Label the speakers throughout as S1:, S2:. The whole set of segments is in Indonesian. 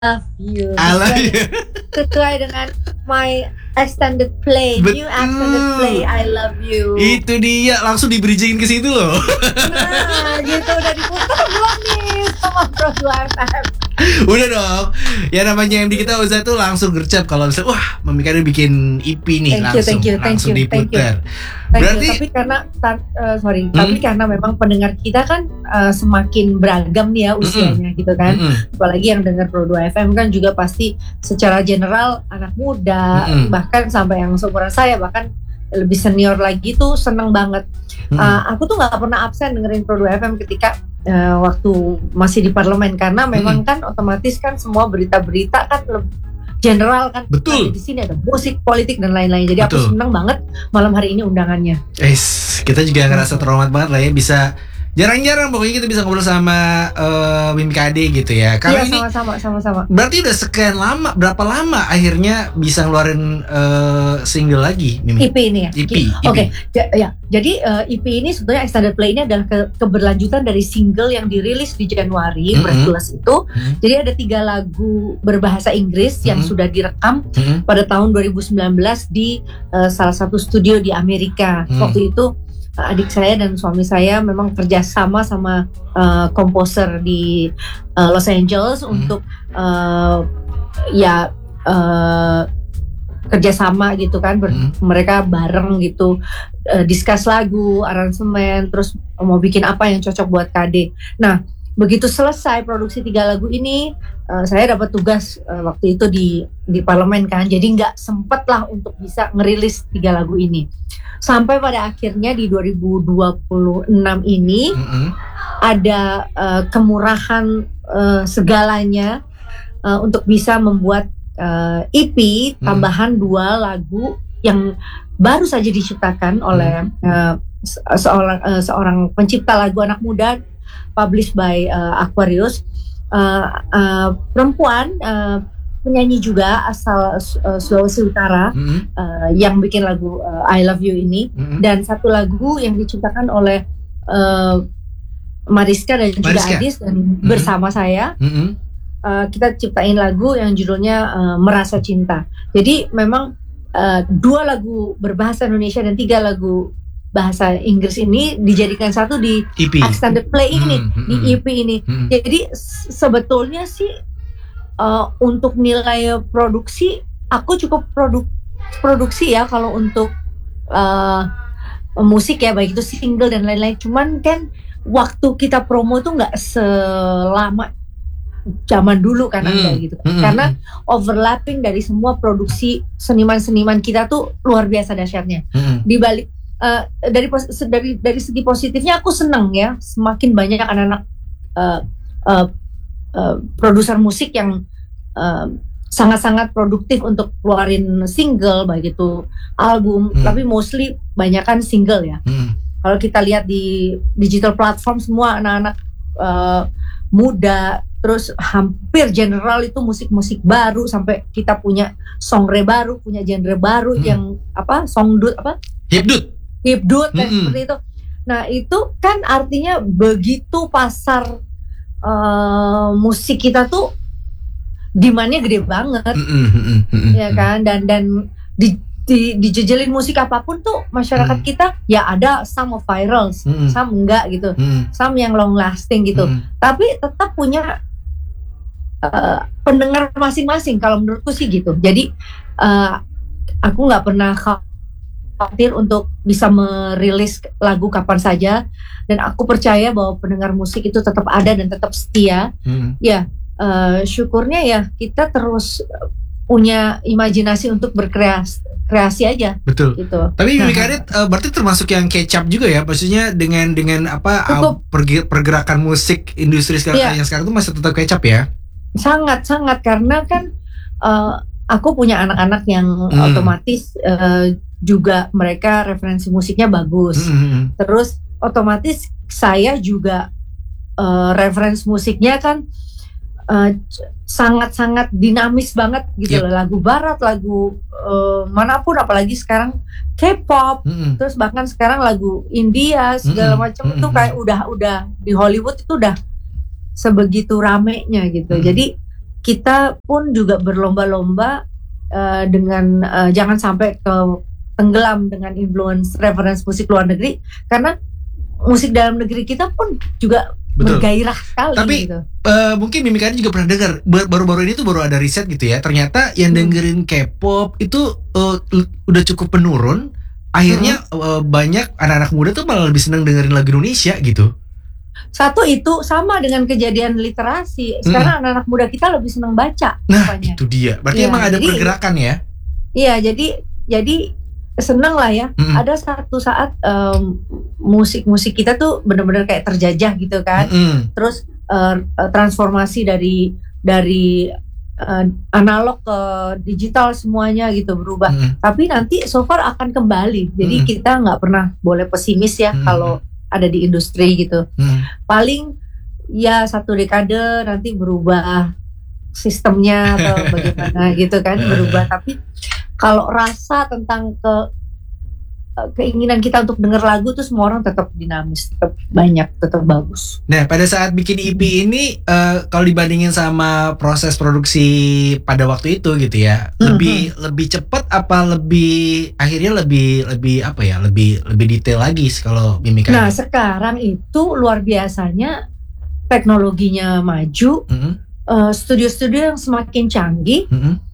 S1: love you.
S2: I love you.
S1: Sesuai dengan my extended play, new extended play, I love you.
S2: Itu dia, langsung di-bridgingin ke situ loh.
S1: Nah, gitu udah diputar belum nih sama Pro 2 FM.
S2: Udah dong. Ya namanya MD kita Uza tuh langsung gercep kalau misalnya wah Mami Kade bikin EP nih, langsung diputar. Berarti
S1: tapi karena tapi karena memang pendengar kita kan semakin beragam nih ya usianya gitu kan. Apalagi yang dengar Pro 2 FM kan juga pasti secara general anak muda, bahkan sampai yang seumuran saya, bahkan lebih senior lagi tuh seneng banget. Aku tuh nggak pernah absen dengerin Pro 2 FM ketika waktu masih di parlemen, karena memang kan otomatis kan semua berita-berita kan general kan.
S2: Betul.
S1: Di sini ada musik, politik dan lain-lain. Jadi aku seneng banget malam hari ini undangannya.
S2: Kita juga ngerasa terhormat banget lah ya, bisa jarang-jarang pokoknya kita bisa ngobrol sama Mimi Kade gitu ya. Karena
S1: iya, sama-sama.
S2: Berarti udah sekian lama, berapa lama akhirnya bisa ngeluarin single lagi, Mimi?
S1: EP ini ya.
S2: EP.
S1: Oke. Ya. Jadi EP ini sebetulnya extended play ini adalah keberlanjutan dari single yang dirilis di Januari Breathless itu. Jadi ada 3 lagu berbahasa Inggris yang sudah direkam pada tahun 2019 di salah satu studio di Amerika. Waktu itu adik saya dan suami saya memang kerjasama sama komposer di Los Angeles untuk kerjasama gitu kan, mereka bareng gitu, discuss lagu, aransemen, terus mau bikin apa yang cocok buat Kade. Nah, begitu selesai produksi 3 lagu ini, saya dapat tugas waktu itu di parlemen kan, jadi nggak sempet lah untuk bisa ngerilis 3 lagu ini. Sampai pada akhirnya di 2026 ini ada kemurahan segalanya untuk bisa membuat EP tambahan 2 lagu yang baru saja diciptakan oleh seorang pencipta lagu anak muda, published by Aquarius, perempuan, penyanyi juga asal Sulawesi Utara, yang bikin lagu I Love You ini, dan 1 lagu yang diciptakan oleh Mariska dan juga Adis dan bersama saya. Kita ciptain lagu yang judulnya Merasa Cinta. Jadi memang 2 lagu berbahasa Indonesia dan 3 lagu bahasa Inggris ini dijadikan satu di EP. Extended play ini, di EP ini. Jadi sebetulnya sih untuk nilai produksi, aku cukup produksi ya kalau untuk musik ya, baik itu single dan lain-lain. Cuman kan waktu kita promo tuh nggak selama zaman dulu kan ada gitu, karena overlapping dari semua produksi seniman-seniman kita tuh luar biasa dahsyatnya. Di balik dari segi positifnya aku seneng ya, semakin banyak anak-anak produser musik yang sangat-sangat produktif untuk keluarin single, baik itu album, tapi mostly banyakan single ya. Kalau kita lihat di digital platform, semua anak-anak muda, terus hampir general itu musik-musik baru, sampai kita punya genre baru, punya genre baru yang songdut hipdut kan, seperti itu. Nah itu kan artinya begitu pasar musik kita tuh demand-nya gede banget, ya kan, dan dijejelin musik apapun tuh masyarakat kita ya ada some of virals, some enggak gitu, some yang long lasting gitu, tapi tetap punya pendengar masing-masing kalau menurutku sih gitu. Jadi aku nggak pernah khawatir untuk bisa merilis lagu kapan saja, dan aku percaya bahwa pendengar musik itu tetap ada dan tetap setia. Ya syukurnya ya kita terus punya imajinasi untuk berkreasi aja. Betul. Gitu.
S2: Tapi Mimi Kade berarti termasuk yang kecap juga ya, maksudnya dengan pergerakan musik industri sekarang yang sekarang itu masih tetap kecap ya?
S1: Sangat karena kan aku punya anak-anak yang otomatis juga mereka referensi musiknya bagus. Terus otomatis saya juga referensi musiknya kan sangat-sangat dinamis banget gitu loh. Lagu barat, lagu manapun, apalagi sekarang K-pop, terus bahkan sekarang lagu India segala macam itu kayak udah di Hollywood itu udah sebegitu ramenya gitu. Jadi kita pun juga berlomba-lomba dengan jangan sampai tenggelam dengan influence reference musik luar negeri, karena musik dalam negeri kita pun juga bergairah sekali.
S2: Tapi
S1: gitu.
S2: Mungkin Mimi Kade juga pernah dengar baru-baru ini tuh baru ada riset gitu ya. Ternyata yang dengerin K-pop itu udah cukup menurun. Akhirnya banyak anak-anak muda tuh malah lebih senang dengerin lagu Indonesia gitu.
S1: Satu itu sama dengan kejadian literasi. Sekarang anak-anak muda kita lebih senang baca.
S2: Nah,
S1: rupanya.
S2: itu dia. Berarti emang ada pergerakan ya?
S1: Iya, jadi seneng lah ya. Ada satu saat musik-musik kita tuh benar-benar kayak terjajah gitu kan. Terus transformasi dari analog ke digital semuanya gitu berubah. Tapi nanti so far akan kembali. Jadi kita nggak pernah boleh pesimis ya kalau ada di industri gitu. Paling ya 1 dekade nanti berubah sistemnya atau bagaimana gitu kan, berubah. Tapi kalau rasa tentang keinginan kita untuk denger lagu tuh semua orang tetap dinamis, tetap banyak, tetap bagus.
S2: Nah, pada saat bikin EP ini kalau dibandingin sama proses produksi pada waktu itu gitu ya, lebih cepat apa akhirnya lebih apa ya, lebih detail lagi kalau Mimi Kade?
S1: Nah, sekarang itu luar biasanya teknologinya maju, studio-studio yang semakin canggih,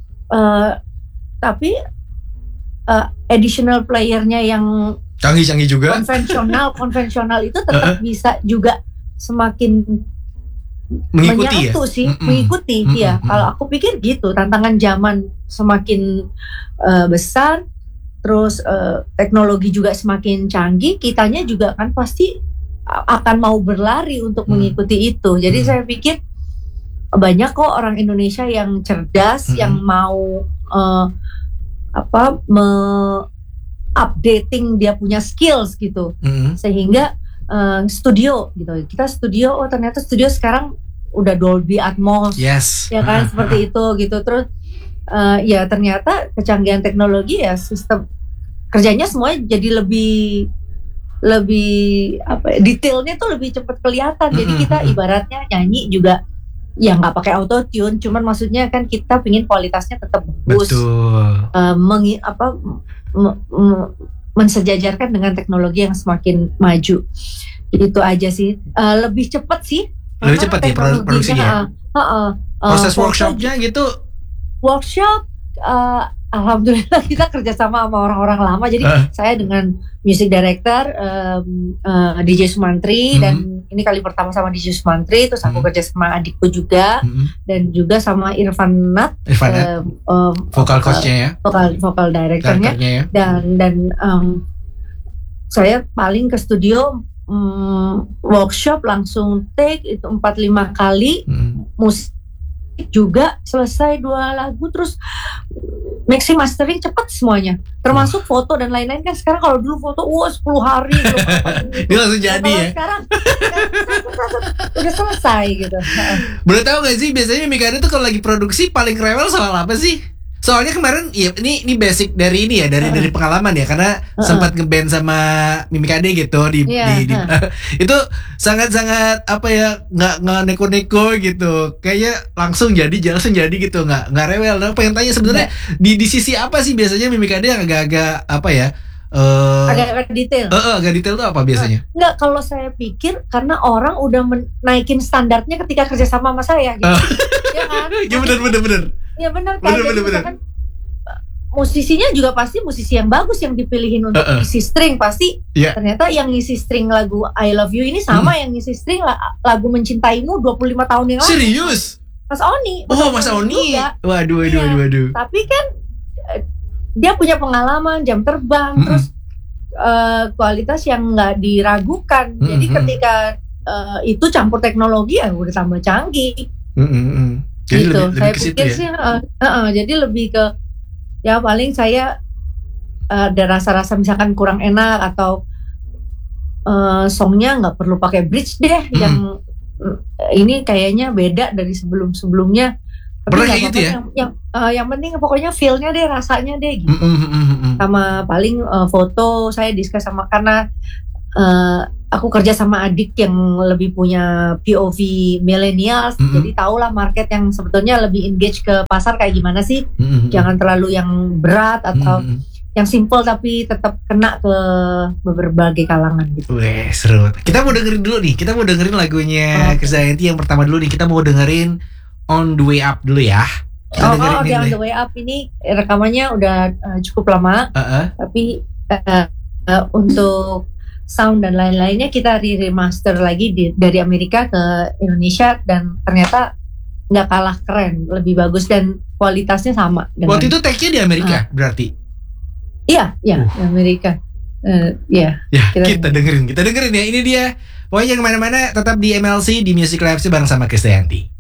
S1: tapi additional playernya yang
S2: canggih juga,
S1: konvensional itu tetap bisa juga semakin
S2: mengikuti
S1: menyatu sih, mengikuti ya. Kalau aku pikir gitu, tantangan zaman semakin besar, terus teknologi juga semakin canggih, kitanya juga kan pasti akan mau berlari untuk mengikuti itu. Jadi saya pikir banyak kok orang Indonesia yang cerdas, yang mau updating dia punya skills gitu, sehingga studio gitu. Kita studio, ternyata studio sekarang udah Dolby Atmos, ya kan, seperti itu gitu. Terus ya ternyata kecanggihan teknologi ya, sistem kerjanya semuanya jadi lebih detailnya tuh lebih cepat kelihatan. Jadi kita ibaratnya nyanyi juga ya nggak pakai autotune, cuman maksudnya kan kita pingin kualitasnya tetap bagus. Mensejajarkan dengan teknologi yang semakin maju. Itu aja sih. Lebih cepat sih.
S2: Lebih cepat ya produksinya. Proses workshopnya gitu.
S1: Workshop, alhamdulillah kita kerjasama sama orang-orang lama. Jadi saya dengan music director DJ Sumantri, dan ini kali pertama sama DJ Sumantri. Terus aku kerja sama adikku juga, dan juga sama Irfan Nat,
S2: vokal coachnya ya,
S1: vokal directornya ya. Dan saya paling ke studio workshop langsung take itu 4-5 kali, musik juga selesai 2 lagu, terus mixing mastering cepat semuanya, termasuk foto dan lain-lain. Kan sekarang kalau dulu foto 10 hari
S2: ini langsung jadi ya.
S1: Sekarang udah selesai gitu.
S2: Boleh tahu gak sih biasanya Mimi Kade tuh kalau lagi produksi paling rewel soal apa sih? Soalnya kemarin ya ini basic dari ini ya, dari pengalaman ya, karena sempat ngeband sama Mimi Kade gitu di itu sangat-sangat apa ya, nggak neko-neko gitu, kayaknya langsung jadi gitu, nggak rewel. Nah, pengen tanya sebenarnya di sisi apa sih biasanya Mimi Kade yang agak-agak apa ya,
S1: agak detail.
S2: Agak detail tuh apa biasanya?
S1: Enggak, kalau saya pikir karena orang udah naikin standarnya ketika kerja sama saya gitu. Ya kan?
S2: Ya benar.
S1: Ya benar kan. Misalkan musisinya juga pasti musisi yang bagus yang dipilihin untuk isi string, pasti ternyata yang ngisi string lagu I Love You ini sama yang ngisi string lagu Mencintaimu 25 tahun yang lalu.
S2: Serius?
S1: Mas Oni.
S2: Mas Oni. Waduh.
S1: Tapi kan dia punya pengalaman, jam terbang, terus kualitas yang nggak diragukan. Jadi ketika itu campur teknologi ya udah tambah canggih.
S2: Jadi
S1: gitu.
S2: lebih
S1: Saya
S2: ke situ
S1: pikir
S2: ya?
S1: sih, jadi lebih ke ya paling saya ada rasa-rasa misalkan kurang enak atau songnya nggak perlu pakai bridge deh, yang ini kayaknya beda dari sebelum-sebelumnya.
S2: Pernah kayak gitu ya?
S1: Yang penting pokoknya feel-nya deh, rasanya deh gitu. Sama paling foto saya discuss sama, karena aku kerja sama adik yang lebih punya POV millennials, jadi tahulah market yang sebetulnya lebih engage ke pasar kayak gimana sih. Jangan terlalu yang berat atau yang simple tapi tetap kena ke berbagai kalangan gitu.
S2: Wih, seru. Kita mau dengerin dulu nih. Kita mau dengerin lagunya Krisdayanti yang pertama dulu nih. Kita mau dengerin On The Way Up dulu ya.
S1: On The Way Up ini rekamannya udah cukup lama. Tapi untuk sound dan lain-lainnya kita remaster lagi dari Amerika ke Indonesia dan ternyata nggak kalah keren, lebih bagus dan kualitasnya sama.
S2: Waktu itu take-nya di Amerika berarti?
S1: Iya, di Amerika. Ya,
S2: kita dengerin ya. Ini dia. Pokoknya kemana-mana tetap di MLC di Music Live bareng sama Krisdayanti.